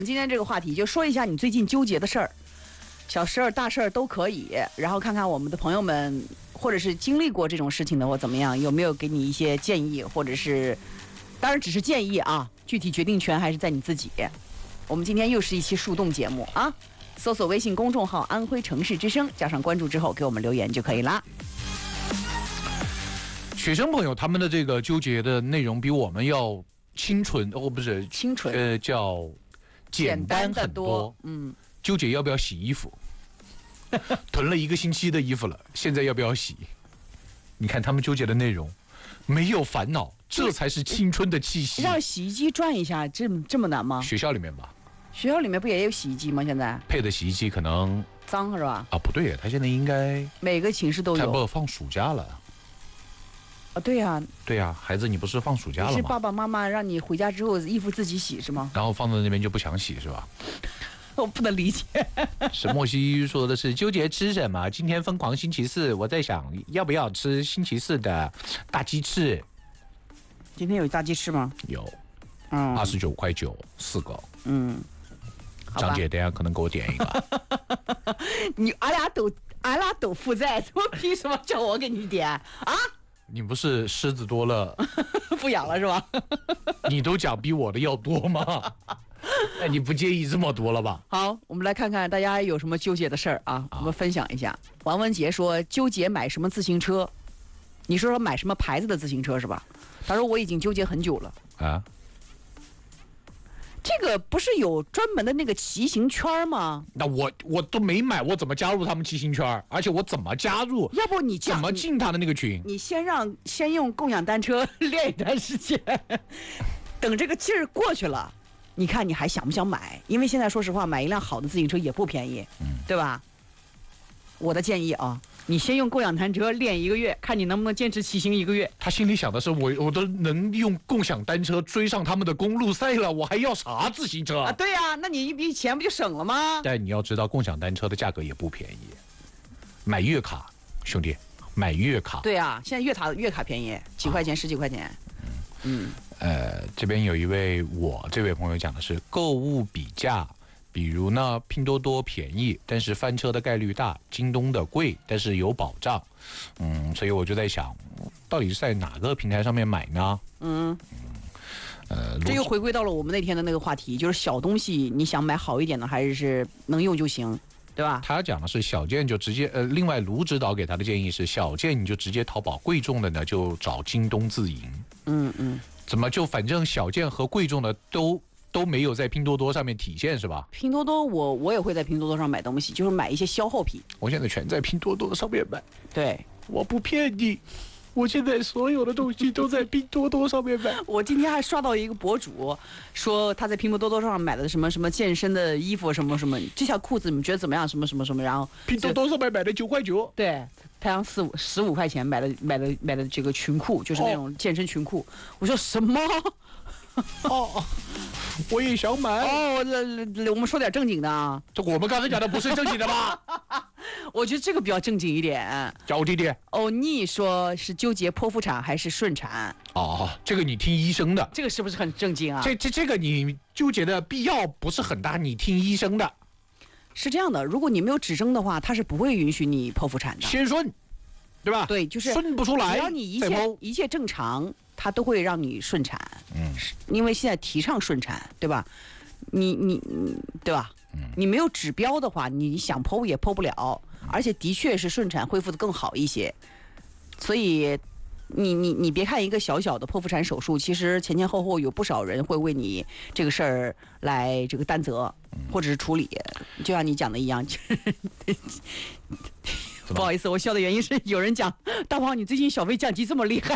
今天这个话题就说一下你最近纠结的事儿，小事儿、大事儿都可以，然后看看我们的朋友们或者是经历过这种事情的或怎么样，有没有给你一些建议，或者是当然只是建议啊，具体决定权还是在你自己。我们今天又是一期树洞节目啊，搜索微信公众号安徽城市之声，加上关注之后给我们留言就可以啦。 学生朋友他们的这个纠结的内容比我们要清纯不是清纯叫简单很多。纠结要不要洗衣服，囤了1个星期的衣服了，现在要不要洗？你看他们纠结的内容，没有烦恼，这才是青春的气息。 让洗衣机转一下，这么难吗？ 学校里面吧， 学校里面不也有洗衣机吗？现在配的洗衣机可能脏是吧？ 啊，不对，他现在应该每个寝室都有。 才不放暑假了。 啊，对呀， 对呀，孩子，你不是放暑假了吗？ 是爸爸妈妈让你回家之后衣服自己洗是吗？ 然后放在那边就不想洗是吧？ 我不能理解。 沈墨西说的是纠结吃什么？今天疯狂星期四，我在想要不要吃星期四的大鸡翅。 今天有大鸡翅吗？有 ，29.9块4个。张姐，等一下可能给我点一个。 俺俩都负债，我凭什么叫我给你点啊？ 你不是狮子多了不养了是吧？ 你都讲比我的要多吗？哎，你不介意这么多了吧？ 好，我们来看看大家有什么纠结的事儿啊，我们分享一下。王文杰说纠结买什么自行车，你说买什么牌子的自行车是吧？他说我已经纠结很久了啊。这个不是有专门的那个骑行圈吗？ 那我都没买，我怎么加入他们骑行圈？而且我怎么加入？ 要不你怎么进他的那个群？ 你先用共享单车练一段时间，等这个劲儿过去了，你看你还想不想买？因为现在说实话，买一辆好的自行车也不便宜，对吧？我的建议啊，你先用共享单车练1个月，看你能不能坚持骑行1个月。 他心里想的是，我都能用共享单车追上他们的公路赛了，我还要啥自行车啊？对呀，那你一笔钱不就省了吗？ 但你要知道，共享单车的价格也不便宜，买月卡，兄弟，买月卡。 对啊，现在月卡便宜，几块钱，10几块钱。 这边有一位这位朋友讲的是购物比价。比如呢，拼多多便宜，但是翻车的概率大；京东的贵，但是有保障。所以我就在想，到底是在哪个平台上面买呢？ 这又回归到了我们那天的那个话题，就是小东西你想买好一点的，还是能用就行，对吧？ 他讲的是小件就直接另外卢指导给他的建议是小件你就直接淘宝，贵重的呢就找京东自营。怎么就反正小件和贵重的都没有在拼多多上面体现是吧？ 拼多多我也会在拼多多上买东西，就是买一些消耗品。 我现在全在拼多多上面买。 对， 我不骗你，我现在所有的东西都在拼多多上面买。 我今天还刷到一个博主说他在拼多多上买的什么什么健身的衣服什么什么，这条裤子你们觉得怎么样？什么什么什么，然后拼多多上面买的9块9。 对，太阳15块钱买的这个裙裤，就是那种健身裙裤。我说什么？ 我也想买。 我们说点正经的啊。 这我们刚才讲的不是正经的吗？ 我觉得这个比较正经一点。 叫我弟弟。 欧尼说是纠结剖腹产还是顺产。 这个你听医生的。 这个是不是很正经啊？ 这个你纠结的必要不是很大，你听医生的。 是这样的，如果你没有指征的话，他是不会允许你剖腹产的。 先顺，对吧？ 对，就是顺不出来， 只要你一切正常，他都会让你顺产。因为现在提倡顺产，对吧？你对吧？你没有指标的话，你想剖也剖不了，而且的确是顺产恢复的更好一些。所以你别看一个小小的剖腹产手术，其实前前后后有不少人会为你这个事儿来这个担责或者是处理，就像你讲的一样。不好意思，我笑的原因是有人讲大胖你最近小费降级这么厉害。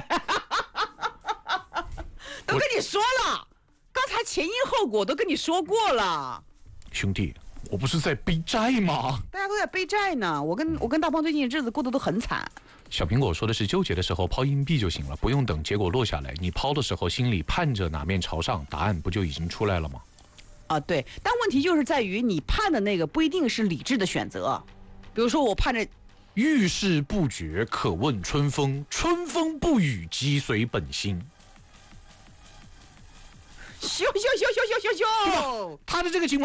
都跟你说了，刚才前因后果都跟你说过了。 兄弟，我不是在背债吗？ 大家都在背债呢。我跟大胖最近日子过得都很惨。 小苹果说的是纠结的时候抛硬币就行了，不用等结果落下来，你抛的时候心里盼着哪面朝上，答案不就已经出来了吗？ 对，但问题就是在于你盼的那个不一定是理智的选择。比如说我盼着遇事不决可问春风，春风不语，即随本心。 咻咻咻咻咻咻咻， 他的这个情况。